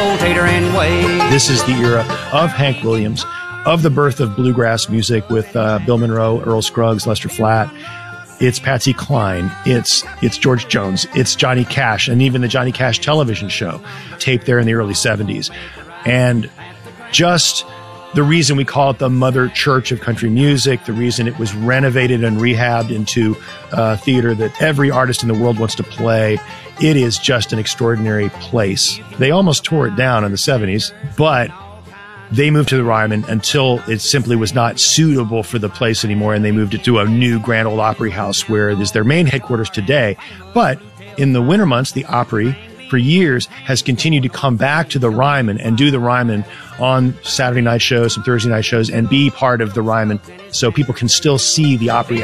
Tater anyway. This is the era of Hank Williams, of the birth of bluegrass music with Bill Monroe, Earl Scruggs, Lester Flatt. It's Patsy Cline. It's George Jones. It's Johnny Cash, and even the Johnny Cash television show, taped there in the early 70s. And just the reason we call it the mother church of country music, the reason it was renovated and rehabbed into a theater that every artist in the world wants to play, it is just an extraordinary place. They almost tore it down in the 70s, but they moved to the Ryman until it simply was not suitable for the place anymore, and they moved it to a new Grand Ole Opry House where it is their main headquarters today. But in the winter months, the Opry, for years, has continued to come back to the Ryman and do the Ryman on Saturday night shows and Thursday night shows and be part of the Ryman, so people can still see the Opry